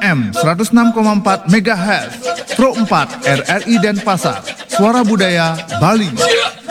AM 106,4 MHz, Pro 4 RRI Denpasar, Suara Budaya Bali.